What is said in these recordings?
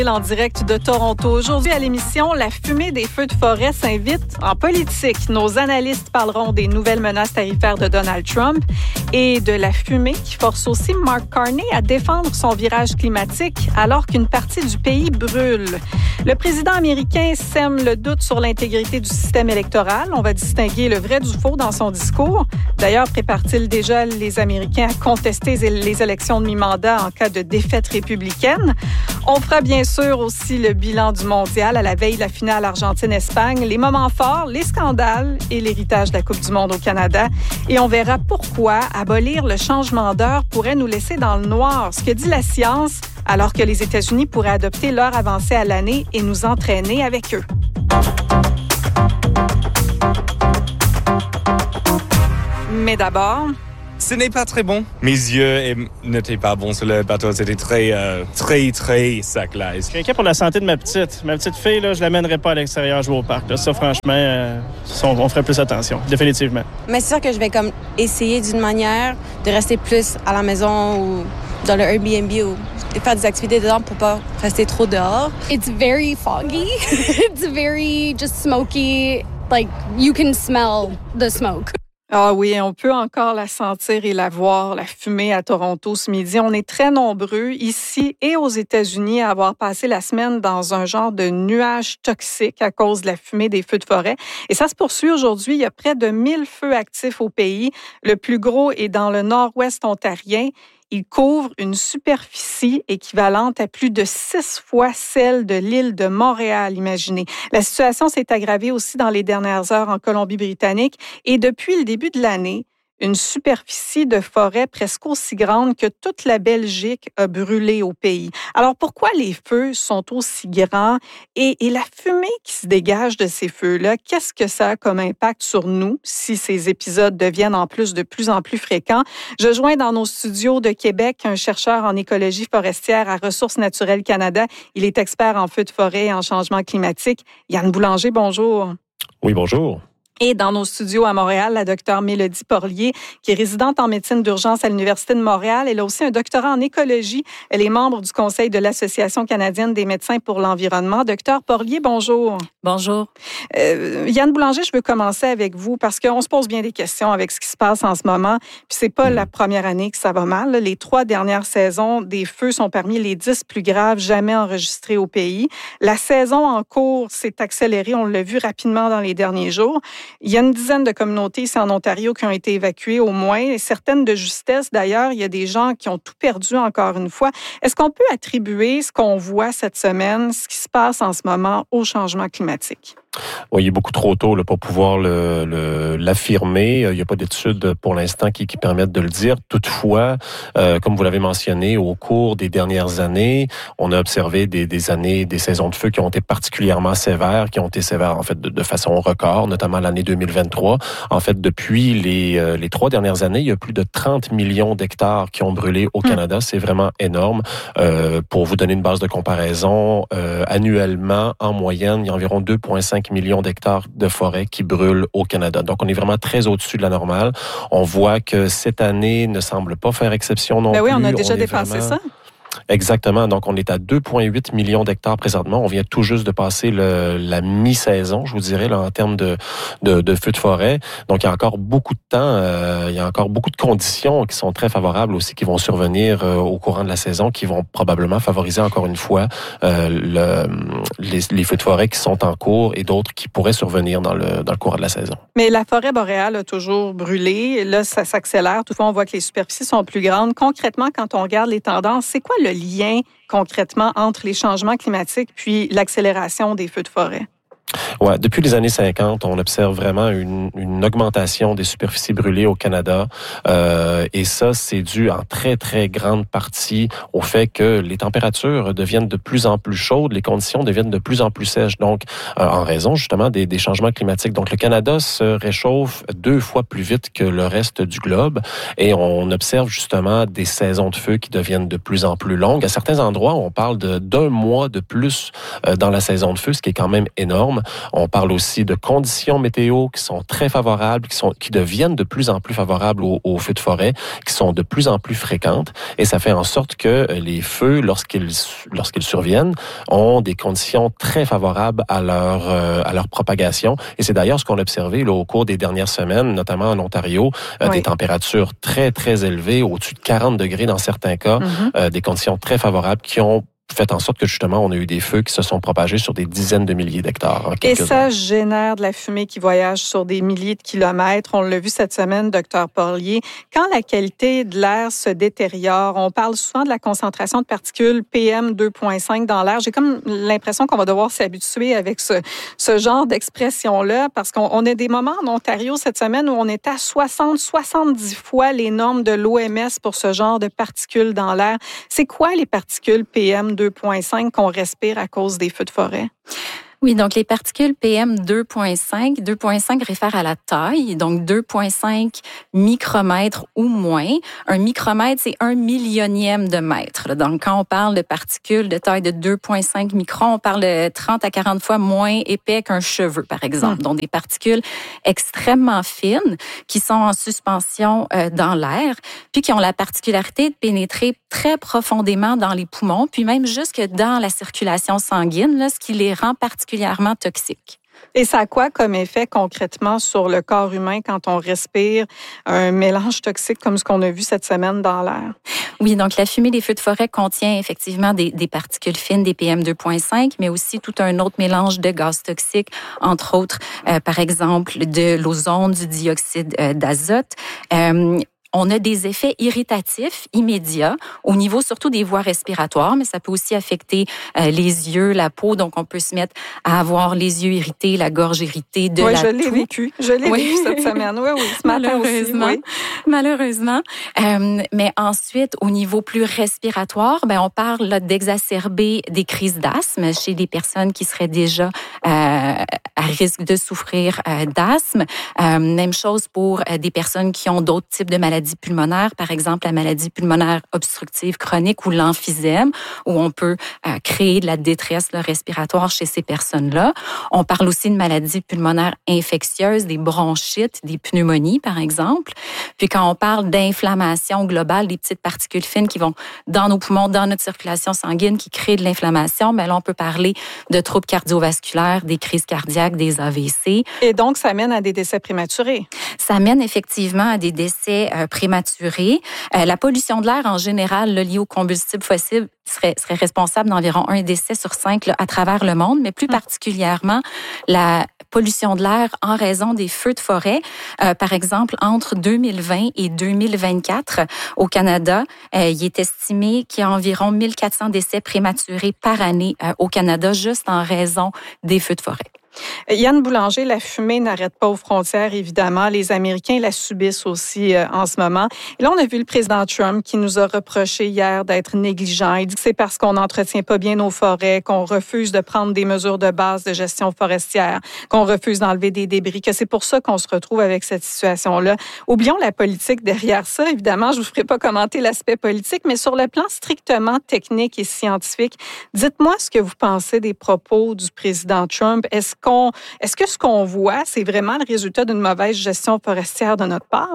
En direct de Toronto. Aujourd'hui à l'émission, la fumée des feux de forêt s'invite en politique. Nos analystes parleront des nouvelles menaces tarifaires de Donald Trump et de la fumée qui force aussi Mark Carney à défendre son virage climatique alors qu'une partie du pays brûle. Le président américain sème le doute sur l'intégrité du système électoral. On va distinguer le vrai du faux dans son discours. D'ailleurs, prépare-t-il déjà les Américains à contester les élections de mi-mandat en cas de défaite républicaine? On fera bien sûr aussi le bilan du mondial à la veille de la finale Argentine-Espagne, les moments forts, les scandales et l'héritage de la Coupe du monde au Canada. Et on verra pourquoi abolir le changement d'heure pourrait nous laisser dans le noir. Ce que dit la science, alors que les États-Unis pourraient adopter l'heure avancée à l'année et nous entraîner avec eux. Mais d'abord... Ce n'est pas très bon. Mes yeux n'étaient pas bons sur le bateau. C'était très sec, là. Je suis inquiet pour la santé de ma petite. Ma petite fille, là, je ne l'amènerai pas à l'extérieur jouer au parc. Là. Ça, franchement, on ferait plus attention, définitivement. Mais c'est sûr que je vais comme essayer d'une manière de rester plus à la maison ou dans le Airbnb ou de faire des activités dehors pour pas rester trop dehors. It's very foggy. It's very just smoky. Like, you can smell the smoke. Ah oui, on peut encore la sentir et la voir, la fumée à Toronto ce midi. On est très nombreux ici et aux États-Unis à avoir passé la semaine dans un genre de nuage toxique à cause de la fumée des feux de forêt. Et ça se poursuit aujourd'hui. Il y a près de 1000 feux actifs au pays. Le plus gros est dans le nord-ouest ontarien. Il couvre une superficie équivalente à plus de 6 fois celle de l'île de Montréal, imaginez. La situation s'est aggravée aussi dans les dernières heures en Colombie-Britannique et depuis le début de l'année, une superficie de forêt presque aussi grande que toute la Belgique a brûlé au pays. Alors, pourquoi les feux sont aussi grands et la fumée qui se dégage de ces feux-là, qu'est-ce que ça a comme impact sur nous si ces épisodes deviennent en plus de plus en plus fréquents? Je joins dans nos studios de Québec un chercheur en écologie forestière à Ressources naturelles Canada. Il est expert en feux de forêt et en changement climatique. Yann Boulanger, bonjour. Oui, bonjour. Et dans nos studios à Montréal, la docteure Mélodie Porlier, qui est résidente en médecine d'urgence à l'Université de Montréal. Elle a aussi un doctorat en écologie. Elle est membre du Conseil de l'Association canadienne des médecins pour l'environnement. Docteur Porlier, bonjour. Bonjour. Yann Boulanger, je veux commencer avec vous parce qu'on se pose bien des questions avec ce qui se passe en ce moment. Puis c'est pas la première année que ça va mal. Les 3 dernières saisons des feux sont parmi les 10 plus graves jamais enregistrés au pays. La saison en cours s'est accélérée. On l'a vu rapidement dans les derniers jours. Il y a une dizaine de communautés ici en Ontario qui ont été évacuées au moins, et certaines de justesse d'ailleurs. Il y a des gens qui ont tout perdu encore une fois. Est-ce qu'on peut attribuer ce qu'on voit cette semaine, ce qui se passe en ce moment, au changement climatique? Oui, il est beaucoup trop tôt là, pour pouvoir l'affirmer. Il n'y a pas d'études pour l'instant qui permettent de le dire. Toutefois, comme vous l'avez mentionné, au cours des dernières années, on a observé des saisons de feu qui ont été particulièrement sévères, qui ont été sévères en fait de façon record, notamment l'année 2023. En fait, depuis les 3 dernières années, il y a plus de 30 millions d'hectares qui ont brûlé au Canada. C'est vraiment énorme. Pour vous donner une base de comparaison, annuellement, en moyenne, il y a environ 2,5 millions d'hectares de forêt qui brûlent au Canada. Donc, on est vraiment très au-dessus de la normale. On voit que cette année ne semble pas faire exception non plus. Oui, on a déjà dépassé ça. Exactement. Donc, on est à 2,8 millions d'hectares présentement. On vient tout juste de passer la mi-saison, je vous dirais, là, en termes de feux de forêt. Donc, il y a encore beaucoup de temps, il y a encore beaucoup de conditions qui sont très favorables aussi, qui vont survenir au courant de la saison, qui vont probablement favoriser encore une fois les feux de forêt qui sont en cours et d'autres qui pourraient survenir dans le courant de la saison. Mais la forêt boréale a toujours brûlé. Là, ça s'accélère. Toutefois, on voit que les superficies sont plus grandes. Concrètement, quand on regarde les tendances, c'est quoi le lien concrètement entre les changements climatiques puis l'accélération des feux de forêt? Ouais, depuis les années 50, on observe vraiment une augmentation des superficies brûlées au Canada. Et ça, c'est dû en très, très grande partie au fait que les températures deviennent de plus en plus chaudes, les conditions deviennent de plus en plus sèches. Donc, en raison justement des changements climatiques. Donc, le Canada se réchauffe 2 fois plus vite que le reste du globe. Et on observe justement des saisons de feu qui deviennent de plus en plus longues. À certains endroits, on parle d'1 mois de plus dans la saison de feu, ce qui est quand même énorme. terme. On parle aussi de conditions météo qui sont très favorables, qui deviennent de plus en plus favorables aux feux de forêt, qui sont de plus en plus fréquentes. Et ça fait en sorte que les feux, lorsqu'ils surviennent, ont des conditions très favorables à leur propagation. Et c'est d'ailleurs ce qu'on a observé là, au cours des dernières semaines, notamment en Ontario, des températures très, très élevées, au-dessus de 40 degrés dans certains cas, des conditions très favorables qui ont fait en sorte que justement, on a eu des feux qui se sont propagés sur des dizaines de milliers d'hectares. Et ça génère de la fumée qui voyage sur des milliers de kilomètres. On l'a vu cette semaine, Dr Porlier. Quand la qualité de l'air se détériore, on parle souvent de la concentration de particules PM2.5 dans l'air. J'ai comme l'impression qu'on va devoir s'habituer avec ce genre d'expression-là parce qu'on a des moments en Ontario cette semaine où on est à 60-70 fois les normes de l'OMS pour ce genre de particules dans l'air. C'est quoi les particules PM2.5 qu'on respire à cause des feux de forêt? Oui, donc les particules PM2.5, 2.5 réfère à la taille, donc 2.5 micromètres ou moins. Un micromètre, c'est 1/1000e de mètre. Donc, quand on parle de particules de taille de 2.5 microns, on parle de 30 à 40 fois moins épais qu'un cheveu, par exemple. Donc, des particules extrêmement fines qui sont en suspension dans l'air, puis qui ont la particularité de pénétrer très profondément dans les poumons, puis même jusque dans la circulation sanguine, là, ce qui les rend particulièrement toxiques. Et ça a quoi comme effet concrètement sur le corps humain quand on respire un mélange toxique comme ce qu'on a vu cette semaine dans l'air? Oui, donc la fumée des feux de forêt contient effectivement des particules fines, des PM2.5, mais aussi tout un autre mélange de gaz toxiques, entre autres, par exemple, de l'ozone, du dioxyde d'azote. On a des effets irritatifs immédiats au niveau surtout des voies respiratoires, mais ça peut aussi affecter les yeux, la peau. Donc, on peut se mettre à avoir les yeux irrités, la gorge irritée, de la toux. Je l'ai vécu cette semaine. Oui, ce matin aussi. Oui. Malheureusement. Mais ensuite, au niveau plus respiratoire, on parle là, d'exacerber des crises d'asthme chez des personnes qui seraient déjà à risque de souffrir d'asthme. Même chose pour des personnes qui ont d'autres types de maladies pulmonaires, par exemple la maladie pulmonaire obstructive chronique ou l'emphysème, où on peut créer de la détresse respiratoire chez ces personnes-là. On parle aussi de maladies pulmonaires infectieuses, des bronchites, des pneumonies, par exemple. Puis quand on parle d'inflammation globale, des petites particules fines qui vont dans nos poumons, dans notre circulation sanguine, qui créent de l'inflammation, là, on peut parler de troubles cardiovasculaires, des crises cardiaques, des AVC. Et donc, ça mène à des décès prématurés? Ça mène effectivement à des décès prématurés. La pollution de l'air, en général, liée aux combustibles fossiles, serait responsable d'environ 1 décès sur 5 à travers le monde, mais plus particulièrement la pollution de l'air en raison des feux de forêt. Par exemple, entre 2020 et 2024, au Canada, il est estimé qu'il y a environ 1400 décès prématurés par année au Canada, juste en raison des feux de forêt. Yann Boulanger, la fumée n'arrête pas aux frontières, évidemment. Les Américains la subissent aussi en ce moment. Et là, on a vu le président Trump qui nous a reproché hier d'être négligent. Il dit que c'est parce qu'on n'entretient pas bien nos forêts, qu'on refuse de prendre des mesures de base de gestion forestière, qu'on refuse d'enlever des débris, que c'est pour ça qu'on se retrouve avec cette situation-là. Oublions la politique derrière ça. Évidemment, je ne vous ferai pas commenter l'aspect politique, mais sur le plan strictement technique et scientifique, dites-moi ce que vous pensez des propos du président Trump. Est-ce que ce qu'on voit, c'est vraiment le résultat d'une mauvaise gestion forestière de notre part?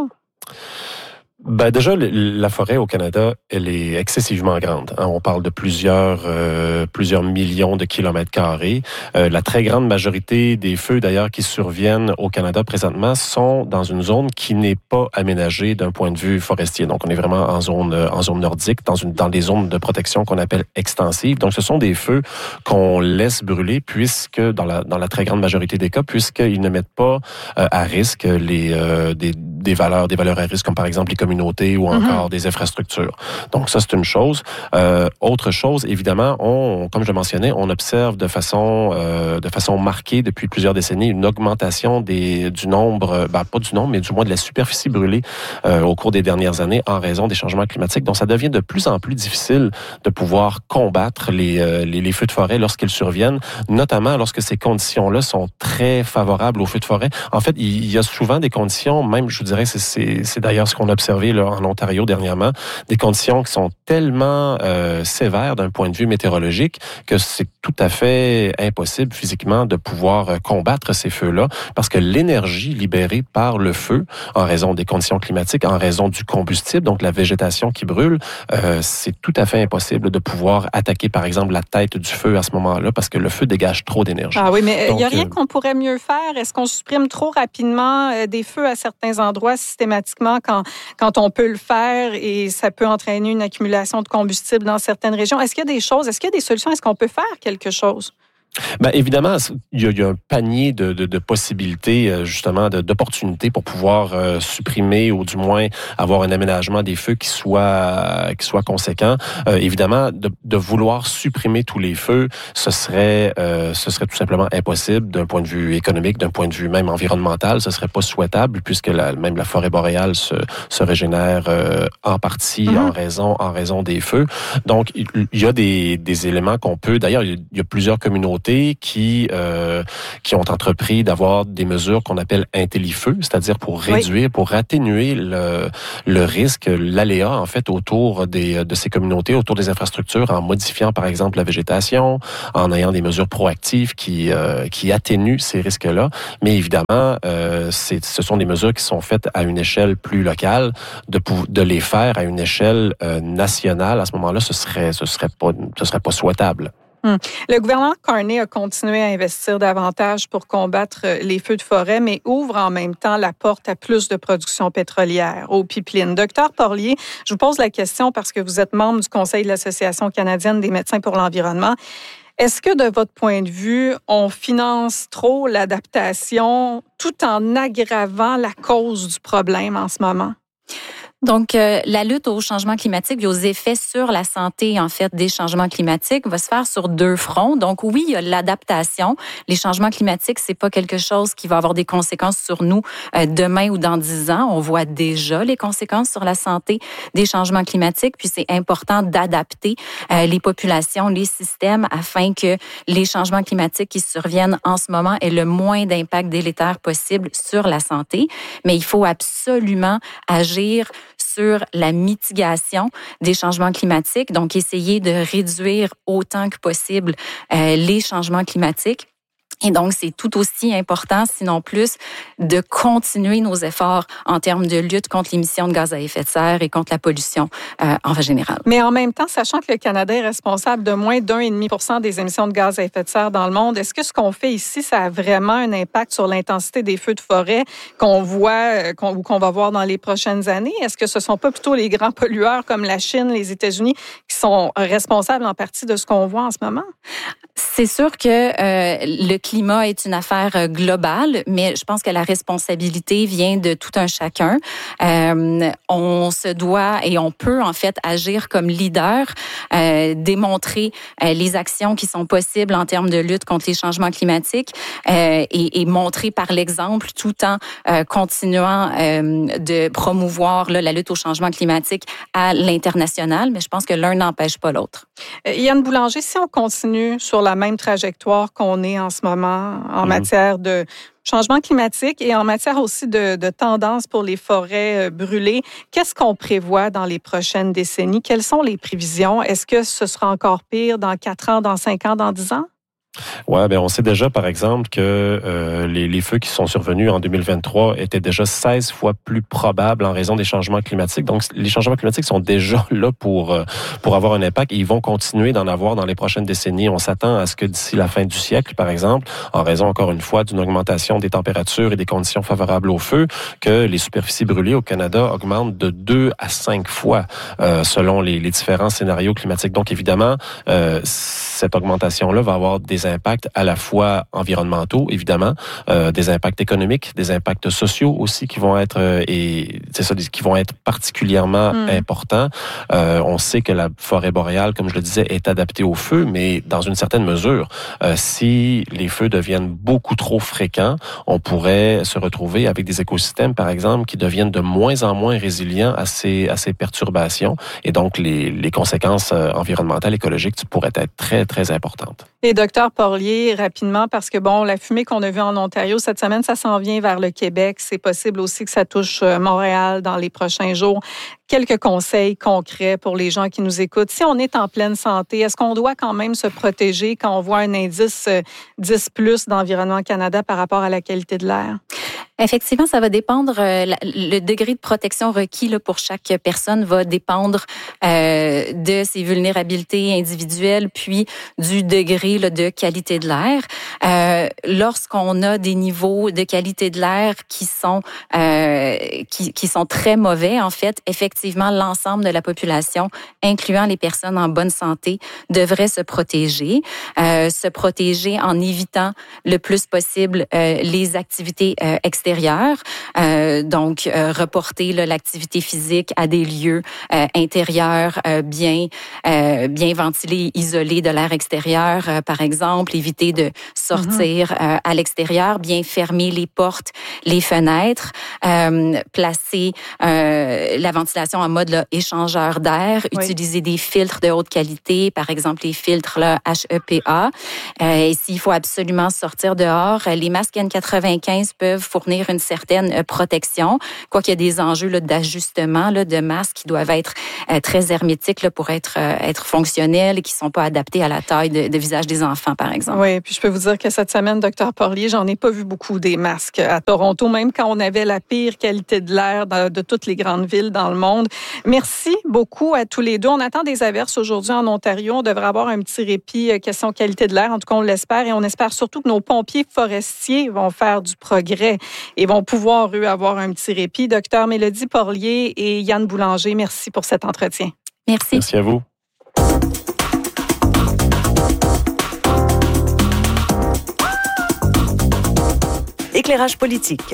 Déjà, la forêt au Canada, elle est excessivement grande. On parle de plusieurs millions de kilomètres carrés. La très grande majorité des feux, d'ailleurs, qui surviennent au Canada présentement, sont dans une zone qui n'est pas aménagée d'un point de vue forestier. Donc, on est vraiment en zone nordique, dans des zones de protection qu'on appelle extensives. Donc, ce sont des feux qu'on laisse brûler, puisque dans la très grande majorité des cas, puisqu'ils ne mettent pas à risque des valeurs à risque, comme par exemple les communautés ou encore des infrastructures. Donc ça, c'est une chose. Autre chose, évidemment, comme je le mentionnais, on observe de façon marquée depuis plusieurs décennies une augmentation du nombre, pas du nombre, mais du moins de la superficie brûlée au cours des dernières années en raison des changements climatiques. Donc ça devient de plus en plus difficile de pouvoir combattre les feux de forêt lorsqu'ils surviennent, notamment lorsque ces conditions-là sont très favorables aux feux de forêt. En fait, il y a souvent des conditions, même, je vous dirais, c'est d'ailleurs ce qu'on a observé observé là, en Ontario dernièrement des conditions qui sont tellement sévères d'un point de vue météorologique que c'est tout à fait impossible physiquement de pouvoir combattre ces feux-là parce que l'énergie libérée par le feu, en raison des conditions climatiques, en raison du combustible, donc la végétation qui brûle, c'est tout à fait impossible de pouvoir attaquer, par exemple, la tête du feu à ce moment-là parce que le feu dégage trop d'énergie. Ah oui, mais il n'y a rien qu'on pourrait mieux faire? Est-ce qu'on supprime trop rapidement des feux à certains endroits systématiquement quand on peut le faire et ça peut entraîner une accumulation de combustible dans certaines régions? Est-ce qu'il y a des choses, est-ce qu'il y a des solutions? Est-ce qu'on peut faire quelque chose? Ben évidemment, il y a un panier de possibilités, justement, d'opportunités pour pouvoir supprimer ou du moins avoir un aménagement des feux qui soit conséquent. Évidemment, de vouloir supprimer tous les feux, ce serait tout simplement impossible d'un point de vue économique, d'un point de vue même environnemental. Ce serait pas souhaitable puisque même la forêt boréale se régénère en partie en raison des feux. Donc, il y a des éléments qu'on peut. D'ailleurs, il y a plusieurs communautés qui ont entrepris d'avoir des mesures qu'on appelle intellifeux, c'est-à-dire pour réduire, pour atténuer le risque, l'aléa en fait autour de ces communautés, autour des infrastructures, en modifiant par exemple la végétation, en ayant des mesures proactives qui atténuent ces risques-là. Mais évidemment, ce sont des mesures qui sont faites à une échelle plus locale, de les faire à une échelle nationale. À ce moment-là, ce serait pas souhaitable. Le gouvernement Carney a continué à investir davantage pour combattre les feux de forêt, mais ouvre en même temps la porte à plus de production pétrolière, aux pipelines. Docteur Porlier, je vous pose la question parce que vous êtes membre du Conseil de l'Association canadienne des médecins pour l'environnement. Est-ce que, de votre point de vue, on finance trop l'adaptation tout en aggravant la cause du problème en ce moment? Donc, la lutte au changement climatique et aux effets sur la santé, en fait, des changements climatiques va se faire sur deux fronts. Donc, oui, il y a l'adaptation. Les changements climatiques, c'est pas quelque chose qui va avoir des conséquences sur nous demain ou dans 10 ans. On voit déjà les conséquences sur la santé des changements climatiques. Puis, c'est important d'adapter les populations, les systèmes afin que les changements climatiques qui surviennent en ce moment aient le moins d'impact délétère possible sur la santé. Mais il faut absolument agir sur la mitigation des changements climatiques, donc essayer de réduire autant que possible les changements climatiques. Et donc, c'est tout aussi important, sinon plus, de continuer nos efforts en termes de lutte contre l'émission de gaz à effet de serre et contre la pollution en général. Mais en même temps, sachant que le Canada est responsable de moins de 1,5% des émissions de gaz à effet de serre dans le monde, est-ce que ce qu'on fait ici, ça a vraiment un impact sur l'intensité des feux de forêt qu'on voit ou qu'on va voir dans les prochaines années? Est-ce que ce ne sont pas plutôt les grands pollueurs comme la Chine, les États-Unis qui sont responsables en partie de ce qu'on voit en ce moment? C'est sûr que le climat est une affaire globale, mais je pense que la responsabilité vient de tout un chacun. On se doit et on peut en fait agir comme leader, démontrer les actions qui sont possibles en termes de lutte contre les changements climatiques et montrer par l'exemple tout en continuant de promouvoir la lutte au changement climatique à l'international. Mais je pense que l'un n'empêche pas l'autre. Yann Boulanger, si on continue sur la même trajectoire qu'on est en ce moment en matière de changement climatique et en matière aussi de tendance pour les forêts brûlées, qu'est-ce qu'on prévoit dans les prochaines décennies? Quelles sont les prévisions? Est-ce que ce sera encore pire dans 4 ans, dans 5 ans, dans 10 ans? Ouais, ben on sait déjà, par exemple, que les feux qui sont survenus en 2023 étaient déjà 16 fois plus probables en raison des changements climatiques. Donc, les changements climatiques sont déjà là pour avoir un impact et ils vont continuer d'en avoir dans les prochaines décennies. On s'attend à ce que d'ici la fin du siècle, par exemple, en raison, encore une fois, d'une augmentation des températures et des conditions favorables au feu, que les superficies brûlées au Canada augmentent de 2 à 5 fois selon les différents scénarios climatiques. Donc, évidemment, cette augmentation-là va avoir des impacts à la fois environnementaux, évidemment, des impacts économiques, des impacts sociaux aussi qui vont être qui vont être particulièrement importants. On sait que la forêt boréale, comme je le disais, est adaptée au feu, mais dans une certaine mesure, si les feux deviennent beaucoup trop fréquents, on pourrait se retrouver avec des écosystèmes, par exemple, qui deviennent de moins en moins résilients à ces perturbations, et donc les conséquences environnementales, écologiques pourraient être très, très importantes. Et Dr. Porlier, Poirier, rapidement, parce que, la fumée qu'on a vue en Ontario cette semaine, ça s'en vient vers le Québec. C'est possible aussi que ça touche Montréal dans les prochains jours. Quelques conseils concrets pour les gens qui nous écoutent. Si on est en pleine santé, est-ce qu'on doit quand même se protéger quand on voit un indice 10+ d'Environnement Canada par rapport à la qualité de l'air? Effectivement, ça va dépendre, le degré de protection requis là, pour chaque personne va dépendre de ses vulnérabilités individuelles, puis du degré là, de qualité de l'air. Lorsqu'on a des niveaux de qualité de l'air qui sont très mauvais, en fait, effectivement, l'ensemble de la population, incluant les personnes en bonne santé, devrait se protéger en évitant le plus possible les activités extérieures. Donc, reporter là, l'activité physique à des lieux intérieurs bien ventilés, isolés de l'air extérieur, par exemple, éviter de sortir à l'extérieur, bien fermer les portes, les fenêtres, placer la ventilation en mode là, échangeur d'air, utiliser des filtres de haute qualité, par exemple les filtres là, HEPA. Et s'il faut absolument sortir dehors, les masques N95 peuvent fournir une certaine protection, quoiqu'il y a des enjeux là, d'ajustement là, de masques qui doivent être très hermétiques là, pour être fonctionnels et qui ne sont pas adaptés à la taille de visage des enfants, par exemple. Oui, puis je peux vous dire que cette semaine, Dr. Poirier, j'en ai pas vu beaucoup des masques à Toronto, même quand on avait la pire qualité de l'air de toutes les grandes villes dans le monde. Merci beaucoup à tous les deux. On attend des averses aujourd'hui en Ontario. On devrait avoir un petit répit question qualité de l'air. En tout cas, on l'espère et on espère surtout que nos pompiers forestiers vont faire du progrès et vont pouvoir, eux, avoir un petit répit. Docteur Mélodie Poirier et Yann Boulanger, merci pour cet entretien. Merci. Merci à vous. Éclairage politique.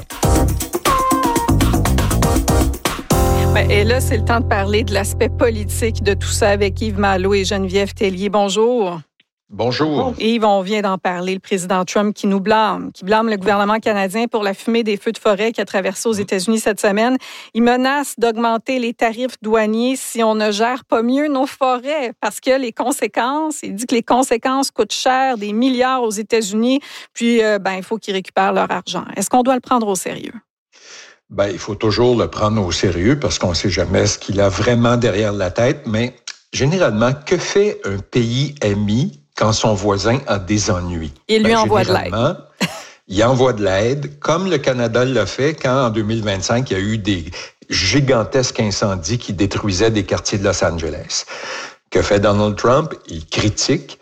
Et là, c'est le temps de parler de l'aspect politique de tout ça avec Yves Malo et Geneviève Tellier. Bonjour. Bonjour. Yves, on vient d'en parler, le président Trump qui blâme le gouvernement canadien pour la fumée des feux de forêt qui a traversé aux États-Unis cette semaine. Il menace d'augmenter les tarifs douaniers si on ne gère pas mieux nos forêts parce que il dit que les conséquences coûtent cher, des milliards aux États-Unis, puis il faut qu'ils récupèrent leur argent. Est-ce qu'on doit le prendre au sérieux? Il faut toujours le prendre au sérieux parce qu'on ne sait jamais ce qu'il a vraiment derrière la tête, mais généralement, que fait un pays ami quand son voisin a des ennuis? Il lui envoie de l'aide. Il envoie de l'aide, comme le Canada l'a fait quand, en 2025, il y a eu des gigantesques incendies qui détruisaient des quartiers de Los Angeles. Que fait Donald Trump? Il critique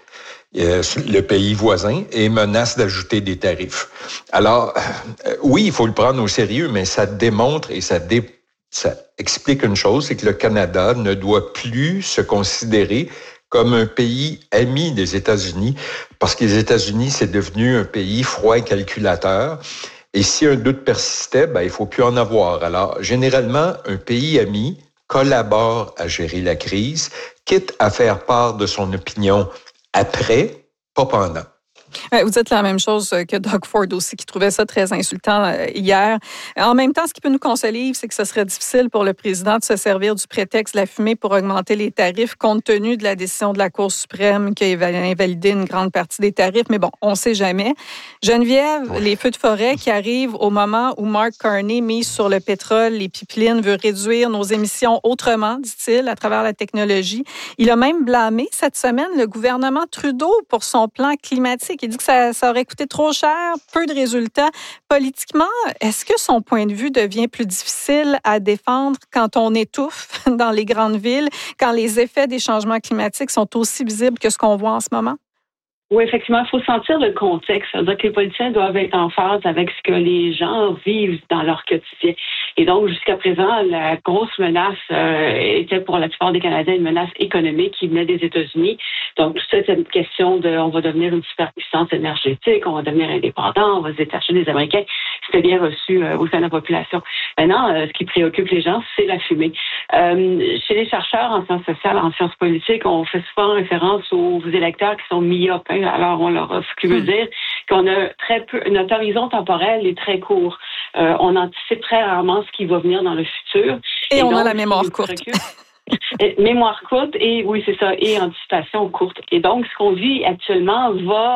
le pays voisin et menace d'ajouter des tarifs. Alors, oui, il faut le prendre au sérieux, mais ça démontre et ça explique une chose, c'est que le Canada ne doit plus se considérer comme un pays ami des États-Unis, parce que les États-Unis, c'est devenu un pays froid et calculateur. Et si un doute persistait, il faut plus en avoir. Alors, généralement, un pays ami collabore à gérer la crise, quitte à faire part de son opinion après, pas pendant. Vous dites la même chose que Doug Ford aussi, qui trouvait ça très insultant hier. En même temps, ce qui peut nous consoler, c'est que ce serait difficile pour le président de se servir du prétexte de la fumée pour augmenter les tarifs, compte tenu de la décision de la Cour suprême qui a invalidé une grande partie des tarifs. Mais bon, on ne sait jamais. Geneviève, les feux de forêt qui arrivent au moment où Mark Carney mise sur le pétrole, les pipelines, veut réduire nos émissions autrement, dit-il, à travers la technologie. Il a même blâmé cette semaine le gouvernement Trudeau pour son plan climatique. Il dit que ça aurait coûté trop cher, peu de résultats. Politiquement, est-ce que son point de vue devient plus difficile à défendre quand on étouffe dans les grandes villes, quand les effets des changements climatiques sont aussi visibles que ce qu'on voit en ce moment? Oui, effectivement, il faut sentir le contexte. C'est-à-dire que les politiciens doivent être en phase avec ce que les gens vivent dans leur quotidien. Et donc, jusqu'à présent, la grosse menace était pour la plupart des Canadiens une menace économique qui venait des États-Unis. Donc, tout ça, c'est une question de on va devenir une superpuissance énergétique, on va devenir indépendant, on va se détacher des Américains. C'était bien reçu au sein de la population. Maintenant, ce qui préoccupe les gens, c'est la fumée. Chez les chercheurs en sciences sociales, en sciences politiques, on fait souvent référence aux électeurs qui sont myopes. Alors, on leur offre, ce qui veut dire qu'on a très peu, notre horizon temporel est très court. On anticipe très rarement ce qui va venir dans le futur. Et on a la mémoire courte. Mémoire courte et oui, c'est ça, et anticipation courte. Et donc, ce qu'on vit actuellement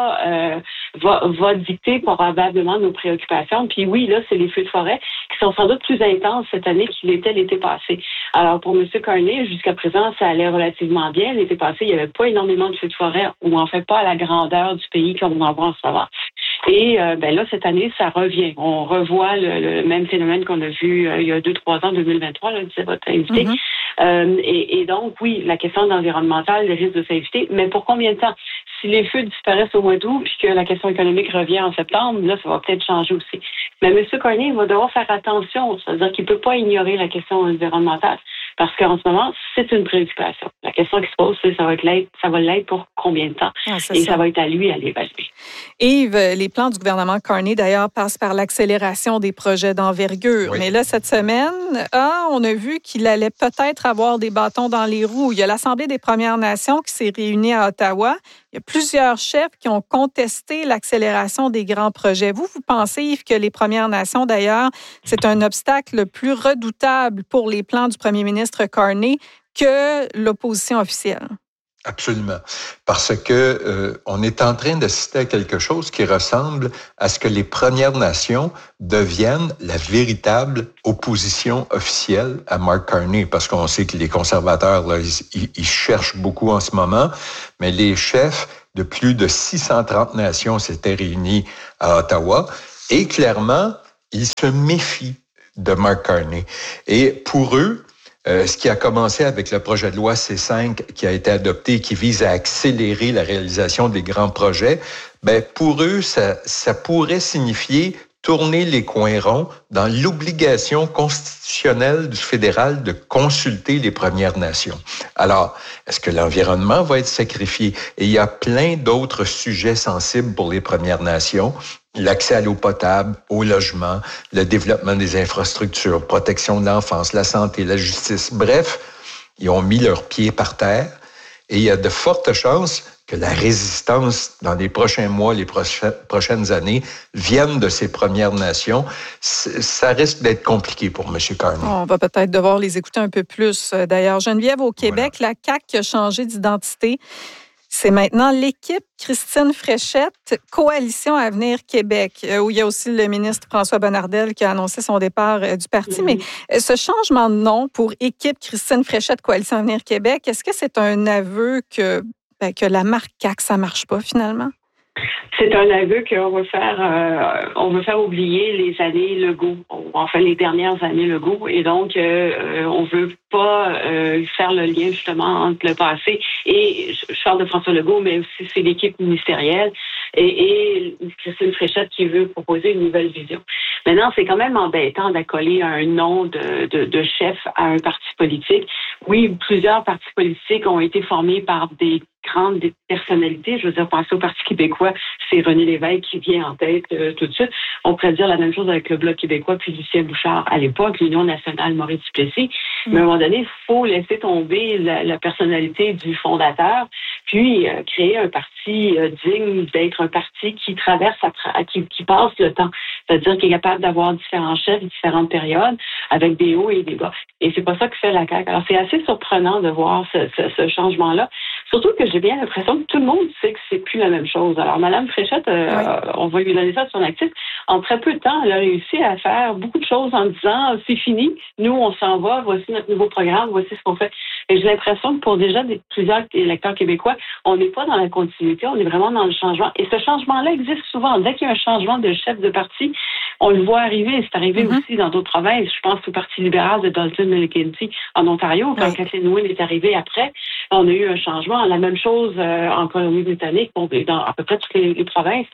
va dicter probablement nos préoccupations. Puis oui, là, c'est les feux de forêt qui sont sans doute plus intenses cette année qu'ils l'étaient l'été passé. Alors, pour M. Carney, jusqu'à présent, ça allait relativement bien. L'été passé, il n'y avait pas énormément de feux de forêt, ou en fait pas à la grandeur du pays comme on en voit en ce moment. Et là, cette année, ça revient. On revoit le même phénomène qu'on a vu il y a 2-3 ans, 2023, là, disait votre invité. Et donc, oui, la question environnementale, le risque de s'inviter, mais pour combien de temps? Si les feux disparaissent au mois d'août puis que la question économique revient en septembre, là, ça va peut-être changer aussi. Mais M. Carney va devoir faire attention, c'est-à-dire qu'il ne peut pas ignorer la question environnementale parce qu'en ce moment, c'est une préoccupation. La question qui se pose, c'est ça va l'être pour combien de temps? Ça va être à lui à l'évaluer. Yves, les plans du gouvernement Carney, d'ailleurs, passent par l'accélération des projets d'envergure. Oui. Mais là, cette semaine, on a vu qu'il allait peut-être avoir des bâtons dans les roues. Il y a l'Assemblée des Premières Nations qui s'est réunie à Ottawa. Il y a plusieurs chefs qui ont contesté l'accélération des grands projets. Vous pensez, Yves, que les Premières Nations, d'ailleurs, c'est un obstacle plus redoutable pour les plans du premier ministre Carney que l'opposition officielle? Absolument. Parce que on est en train d'assister à quelque chose qui ressemble à ce que les Premières Nations deviennent la véritable opposition officielle à Mark Carney. Parce qu'on sait que les conservateurs, là, ils cherchent beaucoup en ce moment, mais les chefs de plus de 630 nations s'étaient réunis à Ottawa et clairement, ils se méfient de Mark Carney. Et pour eux, ce qui a commencé avec le projet de loi C5 qui a été adopté, qui vise à accélérer la réalisation des grands projets, pour eux, ça pourrait signifier tourner les coins ronds dans l'obligation constitutionnelle du fédéral de consulter les Premières Nations. Alors, est-ce que l'environnement va être sacrifié? Et il y a plein d'autres sujets sensibles pour les Premières Nations. L'accès à l'eau potable, au logement, le développement des infrastructures, protection de l'enfance, la santé, la justice. Bref, ils ont mis leurs pieds par terre et il y a de fortes chances que la résistance dans les prochains mois, les prochaines années, vienne de ces Premières Nations. Ça risque d'être compliqué pour M. Carney. On va peut-être devoir les écouter un peu plus. D'ailleurs, Geneviève, au Québec, voilà. La CAQ a changé d'identité. C'est maintenant l'équipe Christine Fréchette, Coalition Avenir Québec, où il y a aussi le ministre François Bonnardel qui a annoncé son départ du parti. Mais ce changement de nom pour équipe Christine Fréchette, Coalition Avenir Québec, est-ce que c'est un aveu que la marque CAQ, ça ne marche pas finalement? C'est un aveu qu'on veut faire oublier les années Legault, enfin les dernières années Legault, et donc on veut pas faire le lien justement entre le passé et je parle de François Legault, mais aussi c'est l'équipe ministérielle et Christine Fréchette qui veut proposer une nouvelle vision. Maintenant, c'est quand même embêtant d'accoler un nom de chef à un parti politique. Oui, plusieurs partis politiques ont été formés par des grandes personnalités. Je veux dire, penser au Parti québécois, c'est René Lévesque qui vient en tête tout de suite. On pourrait dire la même chose avec le Bloc québécois, puis Lucien Bouchard à l'époque, l'Union nationale Maurice Duplessis. Mais à un moment donné, il faut laisser tomber la personnalité du fondateur, puis créer un parti digne d'être un parti qui traverse, qui passe le temps. C'est-à-dire qu'il est capable d'avoir différents chefs, différentes périodes, avec des hauts et des bas. Et c'est pas ça que fait la CAQ. Alors, c'est assez surprenant de voir ce changement-là. Surtout que j'ai bien l'impression que tout le monde sait que c'est plus la même chose. Alors, Mme Fréchette, on va lui donner ça de son actif. En très peu de temps, elle a réussi à faire beaucoup de choses en disant « c'est fini, nous, on s'en va, voici notre nouveau programme, voici ce qu'on fait ». Et j'ai l'impression que pour déjà plusieurs électeurs québécois, on n'est pas dans la continuité, on est vraiment dans le changement. Et ce changement-là existe souvent. Dès qu'il y a un changement de chef de parti, on le voit arriver. C'est arrivé aussi dans d'autres provinces. Je pense au Parti libéral de Dalton McGuinty en Ontario, quand Kathleen Wynne est arrivée après, on a eu un changement. La même chose en Colombie-Britannique, dans à peu près toutes les provinces.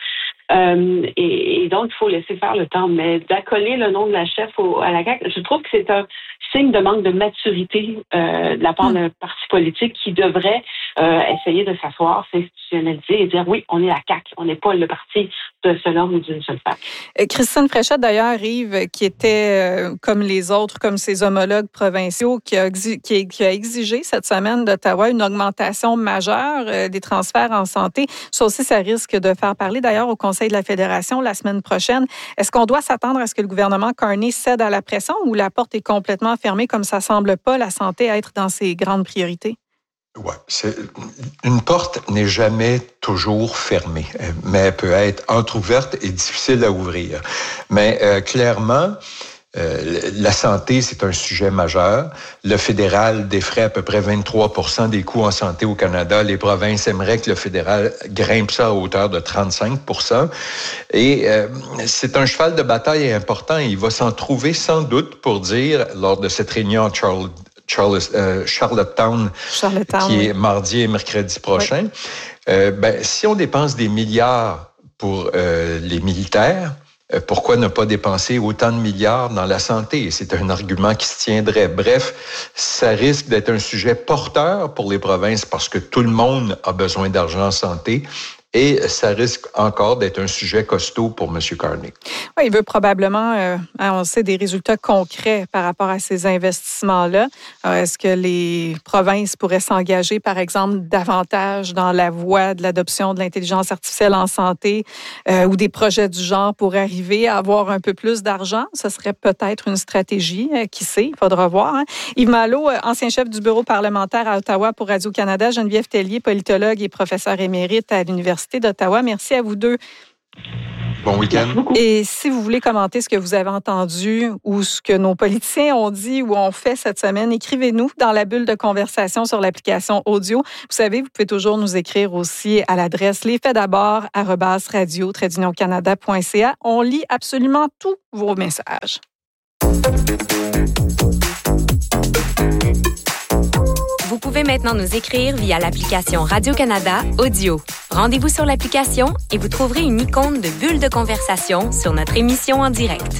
Et donc, il faut laisser faire le temps. Mais d'accoler le nom de la chef à la CAQ, je trouve que c'est un signe de manque de maturité de la part d'un parti politique qui devrait essayer de s'asseoir, s'institutionnaliser et dire oui, on est la CAQ, on n'est pas le parti de seul homme ou d'une seule femme. Christine Fréchette, d'ailleurs, Yves, qui était comme les autres, comme ses homologues provinciaux, qui a exigé cette semaine d'Ottawa une augmentation majeure des transferts en santé. Ça aussi, ça risque de faire parler. D'ailleurs, au Conseil Conseil de la Fédération la semaine prochaine. Est-ce qu'on doit s'attendre à ce que le gouvernement Carney cède à la pression ou la porte est complètement fermée comme ça semble pas la santé être dans ses grandes priorités? Oui, une porte n'est jamais toujours fermée, mais elle peut être entrouverte et difficile à ouvrir. Mais clairement, la santé, c'est un sujet majeur. Le fédéral défraie à peu près 23% des coûts en santé au Canada. Les provinces aimeraient que le fédéral grimpe ça à hauteur de 35%. Et c'est un cheval de bataille important. Il va s'en trouver sans doute pour dire, lors de cette réunion à Charlottetown, qui est mardi et mercredi prochain, si on dépense des milliards pour les militaires, pourquoi ne pas dépenser autant de milliards dans la santé? C'est un argument qui se tiendrait. Bref, ça risque d'être un sujet porteur pour les provinces parce que tout le monde a besoin d'argent en santé. Et ça risque encore d'être un sujet costaud pour M. Carney. Oui, il veut probablement, on sait, des résultats concrets par rapport à ces investissements-là. Est-ce que les provinces pourraient s'engager, par exemple, davantage dans la voie de l'adoption de l'intelligence artificielle en santé ou des projets du genre pour arriver à avoir un peu plus d'argent? Ce serait peut-être une stratégie. Qui sait? Il faudra voir. Hein? Yves Malo, ancien chef du bureau parlementaire à Ottawa pour Radio-Canada, Geneviève Tellier, politologue et professeur émérite à l'Université d'Ottawa. Merci à vous deux. Bon week-end. Et si vous voulez commenter ce que vous avez entendu ou ce que nos politiciens ont dit ou ont fait cette semaine, écrivez-nous dans la bulle de conversation sur l'application audio. Vous savez, vous pouvez toujours nous écrire aussi à l'adresse lesfaitsdabord@radio-canada.ca. On lit absolument tous vos messages. Vous pouvez maintenant nous écrire via l'application Radio-Canada Audio. Rendez-vous sur l'application et vous trouverez une icône de bulle de conversation sur notre émission en direct.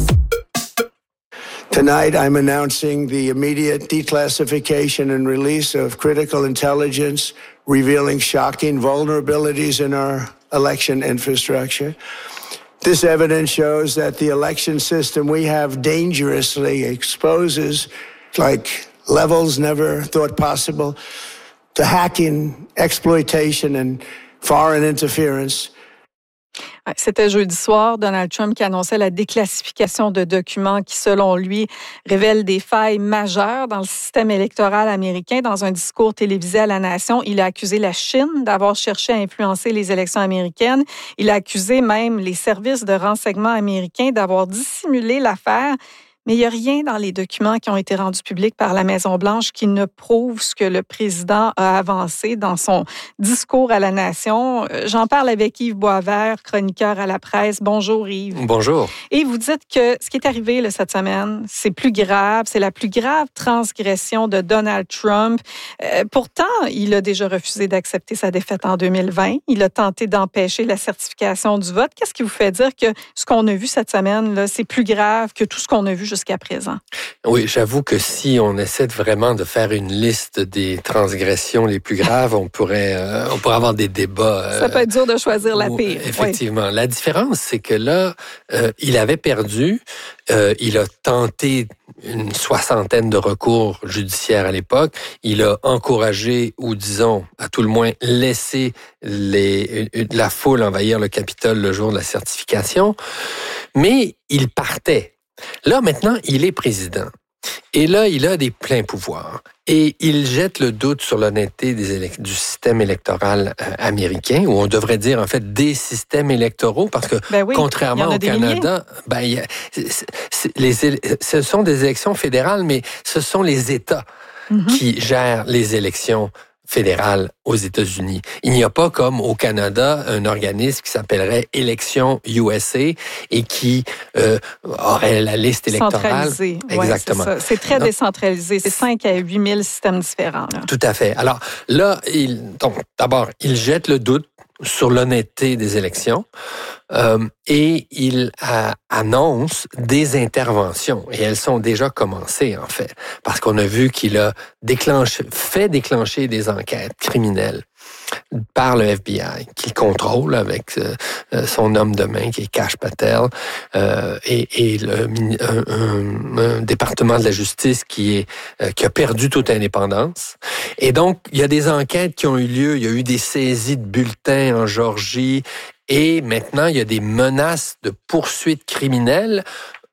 Tonight, I'm announcing the immediate declassification and release of critical intelligence revealing shocking vulnerabilities in our election infrastructure. This evidence shows that the election system we have dangerously exposes, like levels never thought possible, to hacking, exploitation, and foreign interference. C'était jeudi soir, Donald Trump qui annonçait la déclassification de documents qui, selon lui, révèlent des failles majeures dans le système électoral américain. Dans un discours télévisé à la nation, il a accusé la Chine d'avoir cherché à influencer les élections américaines. Il a accusé même les services de renseignement américains d'avoir dissimulé l'affaire. Mais il n'y a rien dans les documents qui ont été rendus publics par la Maison-Blanche qui ne prouve ce que le président a avancé dans son discours à la nation. J'en parle avec Yves Boisvert, chroniqueur à la presse. Bonjour Yves. Bonjour. Et vous dites que ce qui est arrivé là, cette semaine, c'est plus grave, c'est la plus grave transgression de Donald Trump. Pourtant, il a déjà refusé d'accepter sa défaite en 2020. Il a tenté d'empêcher la certification du vote. Qu'est-ce qui vous fait dire que ce qu'on a vu cette semaine, là, c'est plus grave que tout ce qu'on a vu jusqu'à présent? Oui, j'avoue que si on essaie vraiment de faire une liste des transgressions les plus graves, on pourrait avoir des débats. Ça peut être dur de choisir la pire. Effectivement. Oui. La différence, c'est que là, il avait perdu. Il a tenté une soixantaine de recours judiciaires à l'époque. Il a encouragé, ou disons, à tout le moins, laissé la foule envahir le Capitole le jour de la certification. Mais il partait. Là, maintenant, il est président. Et là, il a des pleins pouvoirs. Et il jette le doute sur l'honnêteté du système électoral américain, ou on devrait dire, en fait, des systèmes électoraux, parce que, contrairement au Canada, ce sont des élections fédérales, mais ce sont les États qui gèrent les élections fédérale aux États-Unis. Il n'y a pas, comme au Canada, un organisme qui s'appellerait Élections USA et qui aurait la liste électorale. Centralisé. Exactement. Ouais, c'est très décentralisé. C'est 5 à 8 000 systèmes différents. Là. Tout à fait. Alors là, d'abord, il jette le doute sur l'honnêteté des élections et il annonce des interventions. Et elles sont déjà commencées, en fait, parce qu'on a vu qu'il a fait déclencher des enquêtes criminelles par le FBI, qu'il contrôle avec son homme de main, qui est Kash Patel, et un département de la justice qui a perdu toute indépendance. Et donc, il y a des enquêtes qui ont eu lieu. Il y a eu des saisies de bulletins en Géorgie. Et maintenant, il y a des menaces de poursuites criminelles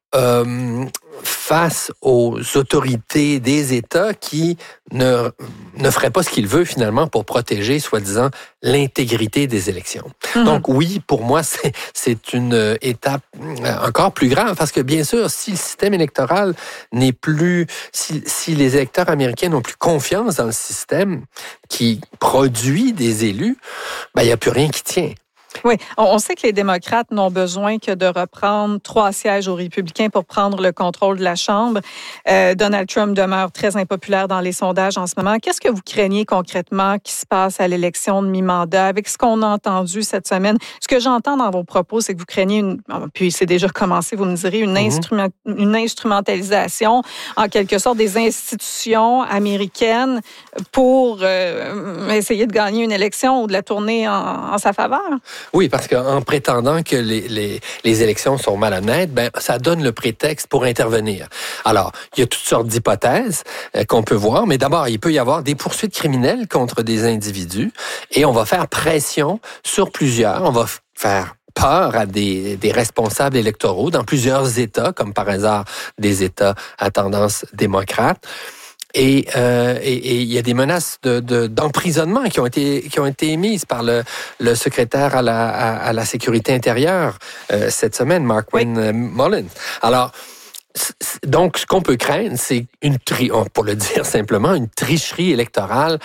face aux autorités des États qui ne feraient pas ce qu'ils veulent finalement pour protéger, soi-disant, l'intégrité des élections. Mm-hmm. Donc oui, pour moi, c'est une étape encore plus grave parce que bien sûr, si le système électoral n'est plus... Si les électeurs américains n'ont plus confiance dans le système qui produit des élus, ben, il n'y a plus rien qui tient. Oui, on sait que les démocrates n'ont besoin que de reprendre 3 sièges aux républicains pour prendre le contrôle de la Chambre. Donald Trump demeure très impopulaire dans les sondages en ce moment. Qu'est-ce que vous craignez concrètement qui se passe à l'élection de mi-mandat avec ce qu'on a entendu cette semaine? Ce que j'entends dans vos propos, c'est que vous craignez, puis c'est déjà commencé, vous me direz, une instrumentalisation, en quelque sorte, des institutions américaines pour essayer de gagner une élection ou de la tourner en sa faveur? Oui, parce qu'en prétendant que les élections sont malhonnêtes, ben ça donne le prétexte pour intervenir. Alors, il y a toutes sortes d'hypothèses qu'on peut voir, mais d'abord, il peut y avoir des poursuites criminelles contre des individus et on va faire pression sur plusieurs. On va faire peur à des responsables électoraux dans plusieurs États, comme par hasard des États à tendance démocrate. Et il y a des menaces d'emprisonnement qui ont été émises par le secrétaire à la sécurité intérieure cette semaine, Mark Wayne Mullins. Alors, donc, ce qu'on peut craindre, c'est pour le dire simplement, une tricherie électorale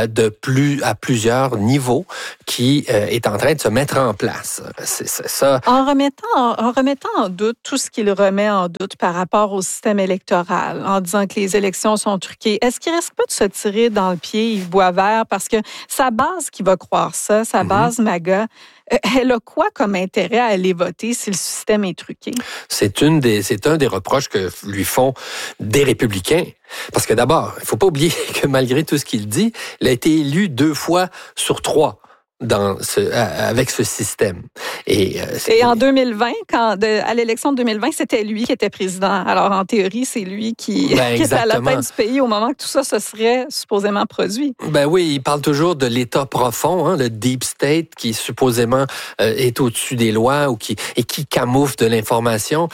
à plusieurs niveaux qui est en train de se mettre en place. C'est ça. En remettant en doute tout ce qu'il remet en doute par rapport au système électoral, en disant que les élections sont truquées, est-ce qu'il risque pas de se tirer dans le pied, Yves Boisvert, parce que sa base qui va croire ça, sa base MAGA, elle a quoi comme intérêt à aller voter si le système est truqué? C'est un des reproches que lui font des républicains. Parce que d'abord, il ne faut pas oublier que malgré tout ce qu'il dit, il a été élu 2 fois sur 3 avec ce système. Et en 2020, à l'élection de 2020, c'était lui qui était président. Alors, en théorie, c'est lui qui était à la tête du pays au moment que tout ça se serait supposément produit. Ben oui, il parle toujours de l'État profond, le deep state, qui supposément est au-dessus des lois qui camoufle de l'information.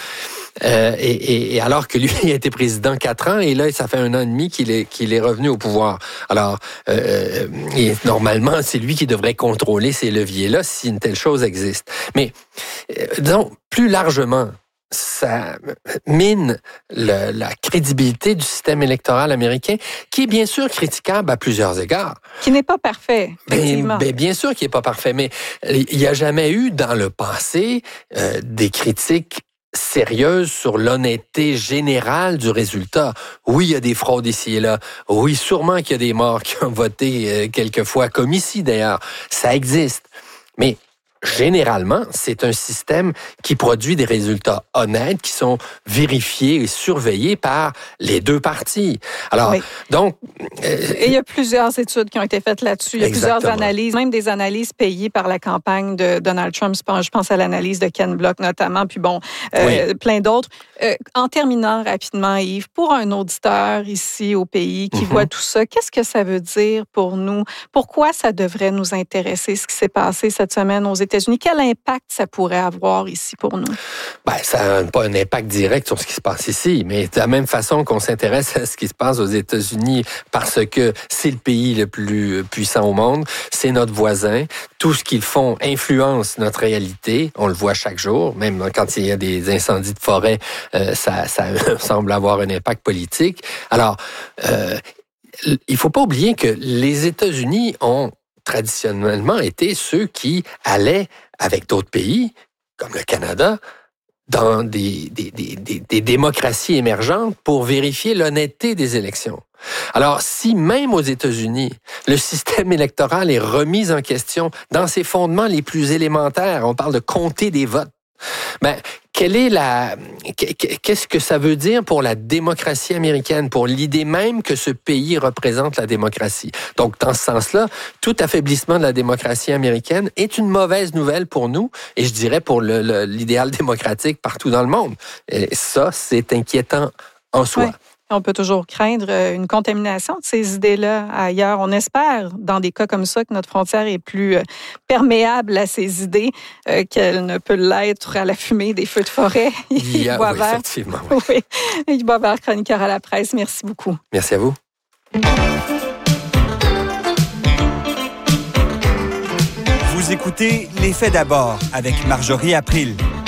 Et alors que lui a été président 4 ans, et là, ça fait 1 an et demi qu'il est revenu au pouvoir. Alors, et normalement, c'est lui qui devrait contrôler ces leviers-là si une telle chose existe. Mais, disons, plus largement, ça mine la crédibilité du système électoral américain, qui est bien sûr critiquable à plusieurs égards. Qui n'est pas parfait, effectivement. Bien sûr qu'il n'est pas parfait, mais il n'y a jamais eu dans le passé des critiques sérieuse sur l'honnêteté générale du résultat. Oui, il y a des fraudes ici et là. Oui, sûrement qu'il y a des morts qui ont voté quelquefois, comme ici d'ailleurs. Ça existe. Mais généralement, c'est un système qui produit des résultats honnêtes, qui sont vérifiés et surveillés par les 2 parties. Alors, donc... Et il y a plusieurs études qui ont été faites là-dessus. Il y a plusieurs analyses, même des analyses payées par la campagne de Donald Trump. Je pense à l'analyse de Ken Block notamment, puis plein d'autres. En terminant rapidement, Yves, pour un auditeur ici au pays qui voit tout ça, qu'est-ce que ça veut dire pour nous? Pourquoi ça devrait nous intéresser, ce qui s'est passé cette semaine aux États-Unis? Quel impact ça pourrait avoir ici pour nous? Ben, ça n'a pas un impact direct sur ce qui se passe ici, mais de la même façon qu'on s'intéresse à ce qui se passe aux États-Unis parce que c'est le pays le plus puissant au monde, c'est notre voisin. Tout ce qu'ils font influence notre réalité. On le voit chaque jour, même quand il y a des incendies de forêt, ça semble avoir un impact politique. Alors, il ne faut pas oublier que les États-Unis ont traditionnellement été ceux qui allaient avec d'autres pays, comme le Canada, dans des démocraties émergentes pour vérifier l'honnêteté des élections. Alors, si même aux États-Unis, le système électoral est remis en question dans ses fondements les plus élémentaires, on parle de compter des votes, ben, qu'est-ce que ça veut dire pour la démocratie américaine, pour l'idée même que ce pays représente la démocratie? Donc, dans ce sens-là, tout affaiblissement de la démocratie américaine est une mauvaise nouvelle pour nous, et je dirais pour l'idéal démocratique partout dans le monde. Et ça, c'est inquiétant en soi. Ouais. On peut toujours craindre une contamination de ces idées-là ailleurs. On espère, dans des cas comme ça, que notre frontière est plus perméable à ces idées qu'elle ne peut l'être à la fumée des feux de forêt. Effectivement. Oui. Yves Boisvert, chroniqueur à la presse. Merci beaucoup. Merci à vous. Vous écoutez Les Faits d'abord avec Marjorie April.